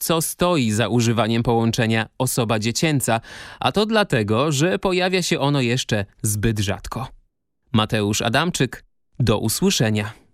co stoi za używaniem połączenia osoba dziecięca, a to dlatego, że pojawia się ono jeszcze zbyt rzadko. Mateusz Adamczyk, do usłyszenia.